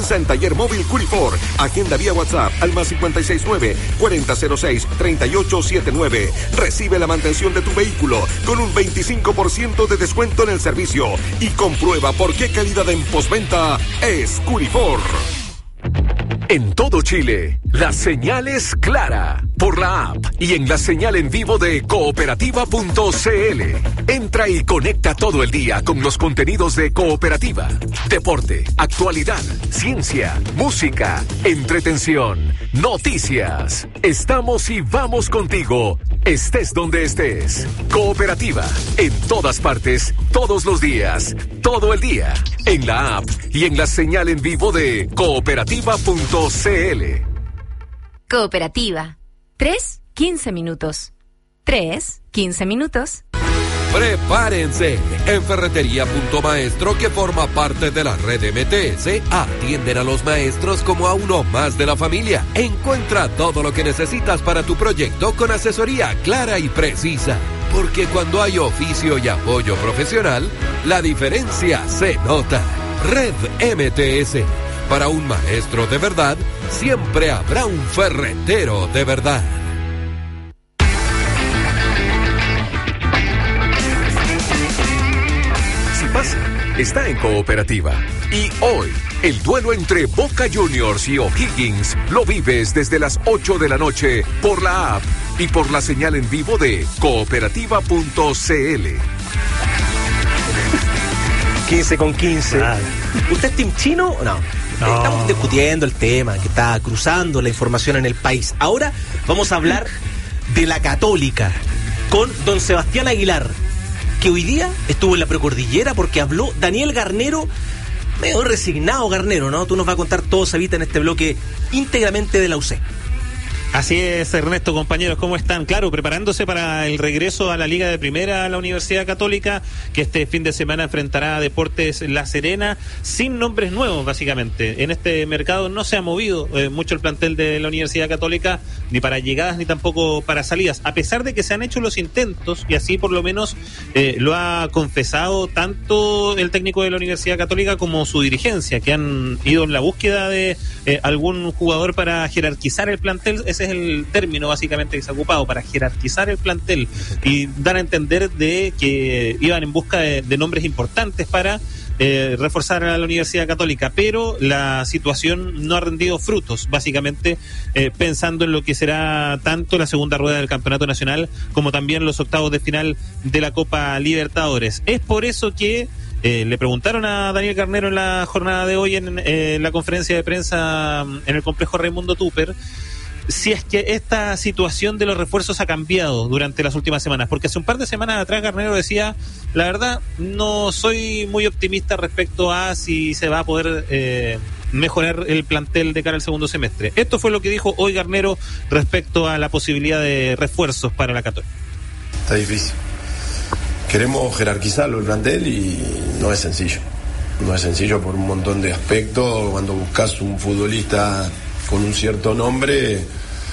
Comienza en Taller Móvil Curifor. Agenda vía WhatsApp al más 569-4006-3879. Recibe la mantención de tu vehículo con un 25% de descuento en el servicio y comprueba por qué calidad en postventa es Curifor. En todo Chile, la señal es clara por la app y en la señal en vivo de cooperativa.cl. Entra y conecta todo el día con los contenidos de Cooperativa. Deporte, actualidad, ciencia, música, entretención, noticias. Estamos y vamos contigo, estés donde estés. Cooperativa, en todas partes, todos los días, todo el día. En la app y en la señal en vivo de cooperativa.cl. Cooperativa. 3-15 minutos. 3-15 minutos. Prepárense. En Ferretería Punto Maestro, que forma parte de la red MTS, atienden a los maestros como a uno más de la familia. Encuentra todo lo que necesitas para tu proyecto con asesoría clara y precisa. Porque cuando hay oficio y apoyo profesional, la diferencia se nota. Red MTS. Para un maestro de verdad, siempre habrá un ferretero de verdad. Si pasa, está en Cooperativa. Y hoy, el duelo entre Boca Juniors y O'Higgins lo vives desde las 8 de la noche por la app y por la señal en vivo de cooperativa.cl. 15:15. Ah. ¿Usted es team chino o no? No. Estamos discutiendo el tema que está cruzando la información en el país. Ahora vamos a hablar de la Católica con don Sebastián Aguilar, que hoy día estuvo en la precordillera porque habló Daniel Garnero, medio resignado Garnero, ¿no? Tú nos vas a contar todo, Sabita, en este bloque íntegramente de la UC. Así es, Ernesto, compañeros, ¿cómo están? Claro, preparándose para el regreso a la Liga de Primera a la Universidad Católica, que este fin de semana enfrentará a Deportes La Serena, sin nombres nuevos, básicamente. En este mercado no se ha movido mucho el plantel de la Universidad Católica, ni para llegadas ni tampoco para salidas, a pesar de que se han hecho los intentos, y así por lo menos lo ha confesado tanto el técnico de la Universidad Católica como su dirigencia, que han ido en la búsqueda de algún jugador para jerarquizar el plantel. Ese es el término básicamente que se ha ocupado, para jerarquizar el plantel y dar a entender de que iban en busca de nombres importantes para reforzar a la Universidad Católica, pero la situación no ha rendido frutos, básicamente pensando en lo que será tanto la segunda rueda del Campeonato Nacional como también los octavos de final de la Copa Libertadores. Es por eso que le preguntaron a Daniel Garnero en la jornada de hoy en la conferencia de prensa en el complejo Raimundo Tupper si es que esta situación de los refuerzos ha cambiado durante las últimas semanas, porque hace un par de semanas atrás Garnero decía, la verdad no soy muy optimista respecto a si se va a poder mejorar el plantel de cara al segundo semestre. Esto fue lo que dijo hoy Garnero respecto a la posibilidad de refuerzos para la Católica. Está difícil. Queremos jerarquizarlo el plantel y no es sencillo. No es sencillo por un montón de aspectos. Cuando buscas un futbolista con un cierto nombre,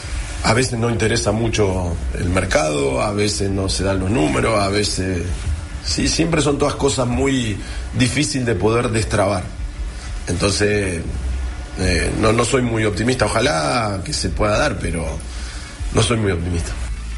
a veces no interesa mucho el mercado, a veces no se dan los números, a veces... Sí, siempre son todas cosas muy difíciles de poder destrabar. Entonces, no soy muy optimista. Ojalá que se pueda dar, pero no soy muy optimista.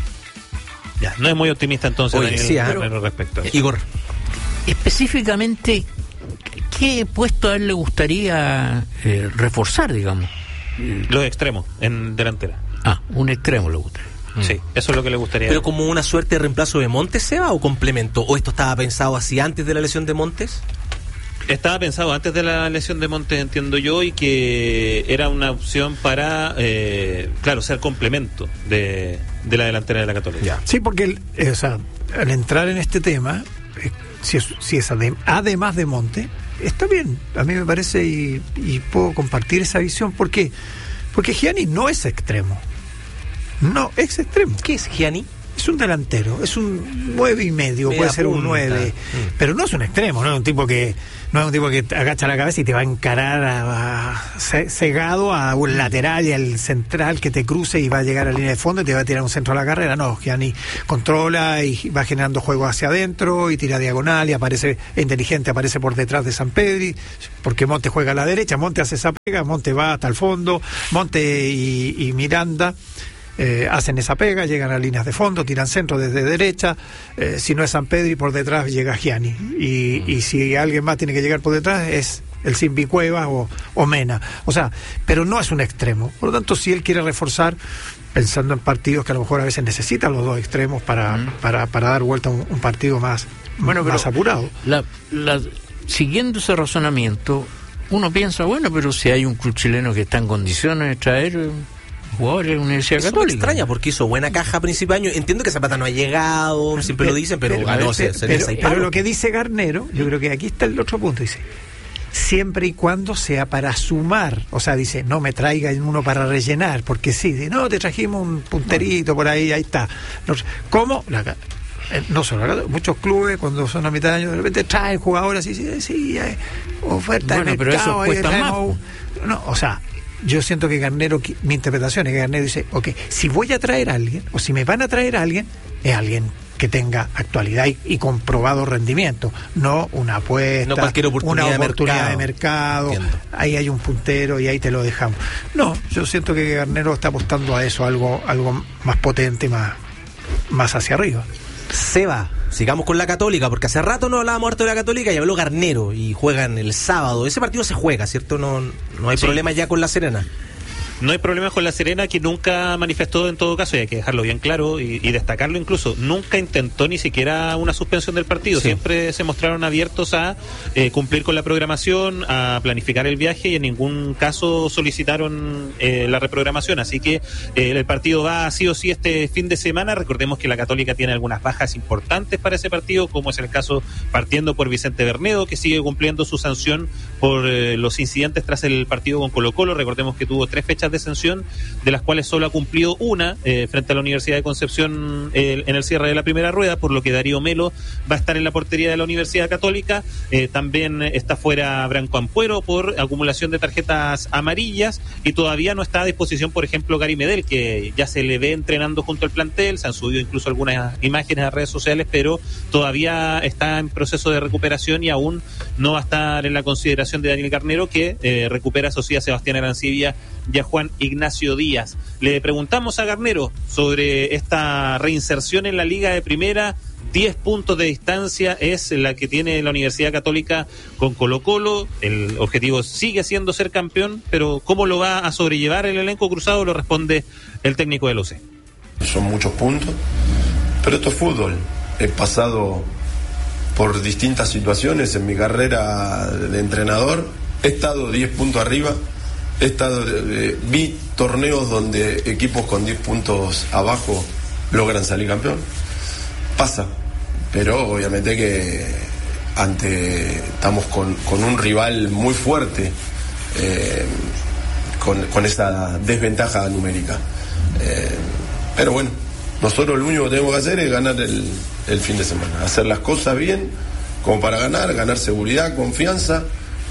Ya, no es muy optimista entonces. Oye, sí, respecto a eso. Igor, específicamente, ¿qué puesto a él le gustaría reforzar, digamos? Los extremos en delantera. Un extremo le gustaría. Sí, eso es lo que le gustaría. ¿Pero como una suerte de reemplazo de Montes, Seba, o complemento? ¿O esto estaba pensado así antes de la lesión de Montes? Estaba pensado antes de la lesión de Montes, entiendo yo, y que era una opción para, claro, ser complemento de la delantera de la Católica. Ya. Sí, porque al entrar en este tema, si es además de Montes, está bien, a mí me parece, y puedo compartir esa visión. ¿Por qué? Porque Gianni no es extremo. No, es extremo. ¿Qué es Gianni? Es un delantero, es un 9,5, puede ser un 9, pero no es un extremo, no es un tipo que agacha la cabeza y te va a encarar cegado a un lateral y al central que te cruce y va a llegar a la línea de fondo y te va a tirar un centro a la carrera. No, Gianni controla y va generando juego hacia adentro y tira diagonal y aparece inteligente, aparece por detrás de Sampedri, porque Monte juega a la derecha, Monte hace esa pega, Monte va hasta el fondo, Monte y Miranda hacen esa pega, llegan a líneas de fondo, tiran centro desde derecha, si no es Sampedri, por detrás llega Gianni, y si alguien más tiene que llegar por detrás es el Simbi Cuevas o Mena, o sea, pero no es un extremo. Por lo tanto, si él quiere reforzar, pensando en partidos que a lo mejor a veces necesitan los dos extremos para dar vuelta a un partido más apurado. Siguiendo ese razonamiento, uno piensa, bueno, pero si hay un club chileno que está en condiciones de traer jugadores de la Universidad Católica. Me extraña porque hizo buena caja a principio de año. Entiendo que Zapata no ha llegado, siempre lo dicen, pero lo que dice Garnero, yo creo que aquí está el otro punto, dice, siempre y cuando sea para sumar, o sea, dice, no me traigan uno para rellenar, porque sí, no, te trajimos un punterito por ahí está. ¿Cómo? No solo, muchos clubes cuando son a mitad de año de repente traen jugadores así, sí, hay oferta de mercado, pero eso cuesta más. No, o sea, yo siento que Garnero, mi interpretación es que Garnero dice, ok, si voy a traer a alguien, o si me van a traer a alguien, es alguien que tenga actualidad y comprobado rendimiento, no una apuesta, no cualquier oportunidad de mercado. Ahí hay un puntero y ahí te lo dejamos. No, yo siento que Garnero está apostando a eso, algo más potente, más hacia arriba. Seba, sigamos con la Católica, porque hace rato no hablábamos harto de la Católica y habló Garnero, y juegan el sábado. Ese partido se juega, ¿cierto? No hay problema ya con La Serena. No hay problema con La Serena, que nunca manifestó, en todo caso, y hay que dejarlo bien claro y destacarlo incluso, nunca intentó ni siquiera una suspensión del partido. Siempre se mostraron abiertos a cumplir con la programación, a planificar el viaje, y en ningún caso solicitaron la reprogramación. Así que el partido va sí o sí este fin de semana. Recordemos que la Católica tiene algunas bajas importantes para ese partido, como es el caso partiendo por Vicente Bernedo, que sigue cumpliendo su sanción por los incidentes tras el partido con Colo-Colo. Recordemos que tuvo 3 fechas de sanción, de las cuales solo ha cumplido una frente a la Universidad de Concepción en el cierre de la primera rueda, por lo que Darío Melo va a estar en la portería de la Universidad Católica. También está fuera Branco Ampuero por acumulación de tarjetas amarillas, y todavía no está a disposición, por ejemplo, Gary Medel, que ya se le ve entrenando junto al plantel. Se han subido incluso algunas imágenes a redes sociales, pero todavía está en proceso de recuperación y aún no va a estar en la consideración de Daniel Garnero, que recupera, eso sí, a Sebastián Arancibia y a Juan Ignacio Díaz. Le preguntamos a Garnero sobre esta reinserción en la Liga de Primera. 10 puntos de distancia es la que tiene la Universidad Católica con Colo-Colo. El objetivo sigue siendo ser campeón, pero ¿cómo lo va a sobrellevar el elenco cruzado? Lo responde el técnico del OC. Son muchos puntos, pero esto es fútbol. He pasado por distintas situaciones en mi carrera de entrenador. He estado 10 puntos arriba. Vi torneos donde equipos con 10 puntos abajo logran salir campeón. Pasa, pero obviamente que estamos con un rival muy fuerte, con esa desventaja numérica. Pero bueno, nosotros lo único que tenemos que hacer es ganar el fin de semana, hacer las cosas bien, como para ganar seguridad, confianza.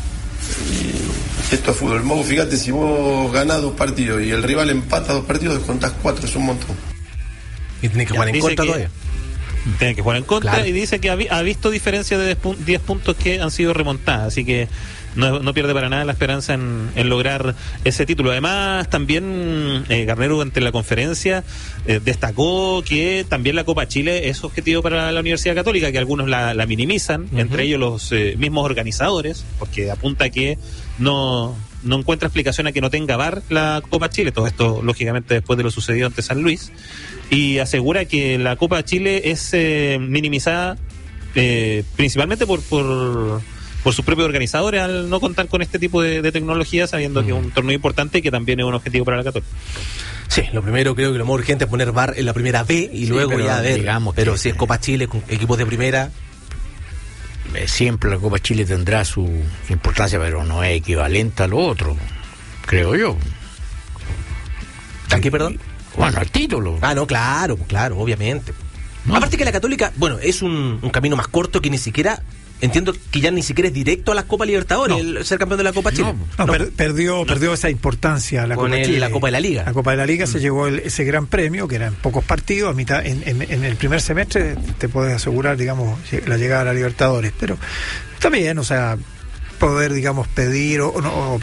Y esto es fútbol. Vos fíjate, si vos ganás 2 partidos y el rival empata 2 partidos, descontás 4, es un montón. Y tenés que jugar en contra todavía. Tiene que jugar en contra, claro. Y dice que ha visto diferencias de 10 puntos que han sido remontadas, así que no pierde para nada la esperanza en lograr ese título. Además, también Garnero, ante la conferencia, destacó que también la Copa Chile es objetivo para la Universidad Católica, que algunos la minimizan, entre ellos los mismos organizadores, porque apunta que no encuentra explicación a que no tenga VAR la Copa Chile. Todo esto, lógicamente, después de lo sucedido ante San Luis, y asegura que la Copa Chile es minimizada principalmente por sus propios organizadores, al no contar con este tipo de tecnología, sabiendo que es un torneo importante y que también es un objetivo para la Católica. Sí, lo primero, creo que lo más urgente es poner VAR en la primera B y luego ya ver, digamos, pero si es Copa Chile con equipos de primera, siempre la Copa Chile tendrá su importancia, pero no es equivalente a lo otro, creo yo. ¿A qué, perdón? Bueno, al título. Ah, no, claro, obviamente. No. Aparte que la Católica, bueno, es un camino más corto que ni siquiera... Entiendo que ya ni siquiera es directo a la Copa Libertadores, el ser campeón de la Copa Chile. Perdió esa importancia la con Copa Chile. La Copa de la Liga. La Copa de la Liga se llevó ese gran premio, que eran pocos partidos, a mitad en el primer semestre te puedes asegurar, digamos, la llegada a la Libertadores. Pero está bien, o sea, poder, digamos, pedir o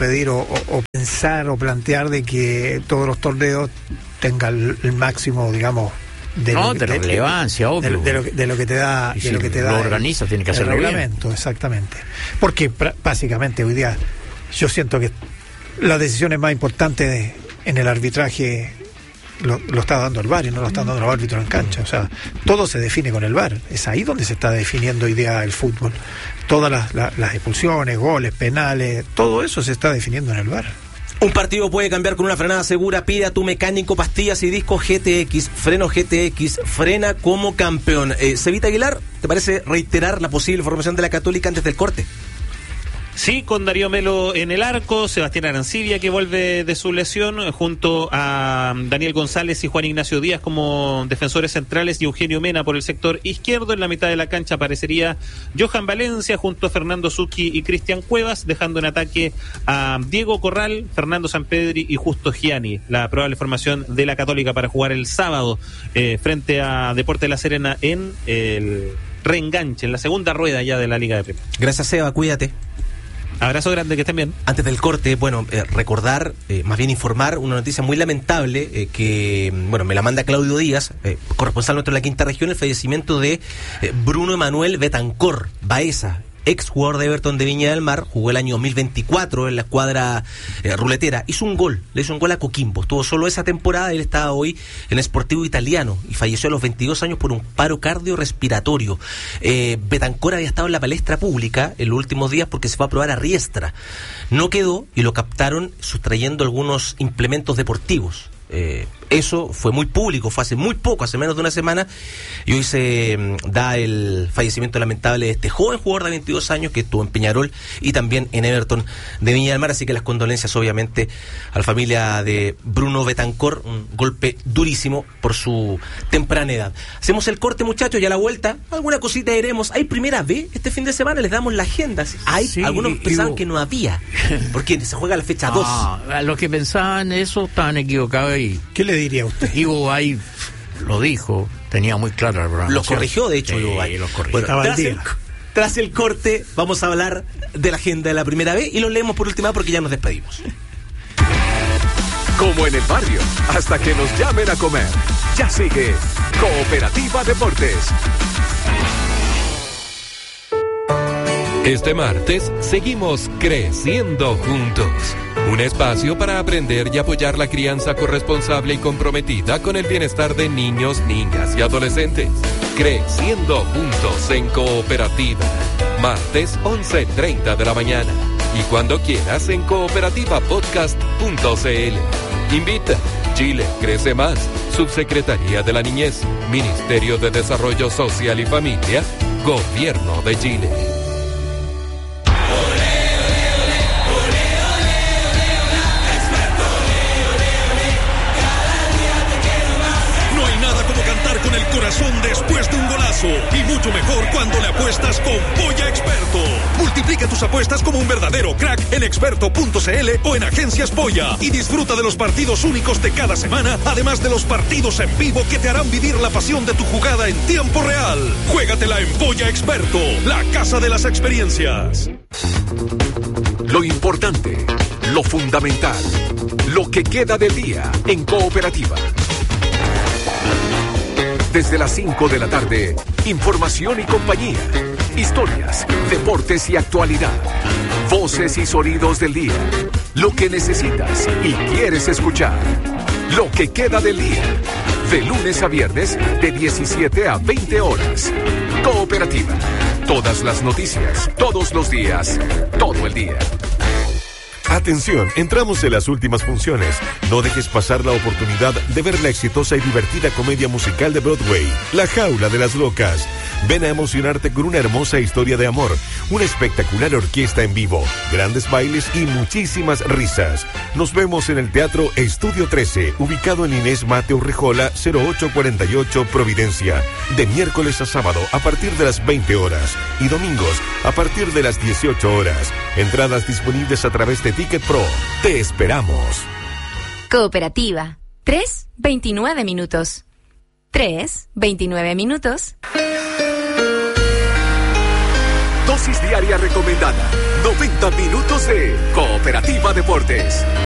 pensar o plantear de que todos los torneos tengan el máximo, digamos, de relevancia, obvio. De lo que te da, y de lo que te da. Lo organiza, tiene que hacerlo el reglamento, bien. Exactamente. Porque básicamente hoy día yo siento que las decisiones más importantes en el arbitraje lo está dando el VAR y no lo están dando los árbitros en cancha. O sea, todo se define con el VAR. Es ahí donde se está definiendo hoy día el fútbol. Todas las expulsiones, goles, penales, todo eso se está definiendo en el VAR. Un partido puede cambiar con una frenada segura. Pide a tu mecánico pastillas y discos GTX. Freno GTX, frena como campeón. Cevita Aguilar, ¿te parece reiterar la posible formación de la Católica antes del corte? Sí, con Darío Melo en el arco, Sebastián Arancibia que vuelve de su lesión, junto a Daniel González y Juan Ignacio Díaz como defensores centrales y Eugenio Mena por el sector izquierdo. En la mitad de la cancha aparecería Johan Valencia junto a Fernando Zucchi y Cristian Cuevas, dejando en ataque a Diego Corral, Fernando Sampedri y Justo Gianni. La probable formación de la Católica para jugar el sábado frente a Deportes de La Serena en el reenganche, en la segunda rueda ya de la Liga de Primera. Gracias, Seba, cuídate. Abrazo grande, que estén bien. Antes del corte, recordar, más bien informar una noticia muy lamentable que, me la manda Claudio Díaz, corresponsal nuestro de la Quinta Región, el fallecimiento de Bruno Emanuel Betancor Baeza, ex jugador de Everton de Viña del Mar, jugó el año 2024 en la escuadra ruletera, le hizo un gol a Coquimbo, estuvo solo esa temporada, él estaba hoy en Sportivo Italiano y falleció a los 22 años por un paro cardiorrespiratorio. Betancor había estado en la palestra pública en los últimos días porque se fue a probar a Riestra, no quedó y lo captaron sustrayendo algunos implementos deportivos. Eso fue muy público, fue hace muy poco, hace menos de una semana, y hoy se da el fallecimiento lamentable de este joven jugador de 22 años que estuvo en Peñarol y también en Everton de Viña del Mar, así que las condolencias obviamente a la familia de Bruno Betancor, un golpe durísimo por su temprana edad. Hacemos el corte, muchachos, y a la vuelta alguna cosita diremos. ¿Hay primera B este fin de semana? Les damos la agenda. Algunos pensaban que no había, porque se juega la fecha 2. A los que pensaban eso estaban equivocados. ¿Qué le diría a usted? Ivo ahí lo dijo, tenía muy claro el programa. Lo corrigió, de hecho, Ivo ahí. Bueno, tras el corte vamos a hablar de la agenda de la primera vez y lo leemos por última vez porque ya nos despedimos. Como en el barrio, hasta que nos llamen a comer. Ya sigue Cooperativa Deportes. Este martes seguimos creciendo juntos. Un espacio para aprender y apoyar la crianza corresponsable y comprometida con el bienestar de niños, niñas y adolescentes. Creciendo juntos en Cooperativa. Martes 11:30 de la mañana. Y cuando quieras en cooperativapodcast.cl. Invita. Chile crece más. Subsecretaría de la Niñez. Ministerio de Desarrollo Social y Familia. Gobierno de Chile. Con el corazón después de un golazo y mucho mejor cuando le apuestas con Polla Experto. Multiplica tus apuestas como un verdadero crack en experto.cl o en Agencias Polla y disfruta de los partidos únicos de cada semana, además de los partidos en vivo que te harán vivir la pasión de tu jugada en tiempo real. Juégatela en Polla Experto, la casa de las experiencias. Lo importante, lo fundamental, lo que queda del día en Cooperativa. Desde las 5 de la tarde, información y compañía, historias, deportes y actualidad, voces y sonidos del día, lo que necesitas y quieres escuchar, lo que queda del día, de lunes a viernes de 17 a 20 horas. Cooperativa, todas las noticias, todos los días, todo el día. Atención, entramos en las últimas funciones. No dejes pasar la oportunidad de ver la exitosa y divertida comedia musical de Broadway, La Jaula de las Locas. Ven a emocionarte con una hermosa historia de amor, una espectacular orquesta en vivo, grandes bailes y muchísimas risas. Nos vemos en el Teatro Estudio 13, ubicado en Inés Mateo Rejola, 0848 Providencia, de miércoles a sábado a partir de las 20 horas y domingos a partir de las 18 horas. Entradas disponibles a través de Ticket Pro. Te esperamos. Cooperativa. 3:29 minutos. 3:29 minutos. Dosis diaria recomendada. 90 minutos de Cooperativa Deportes.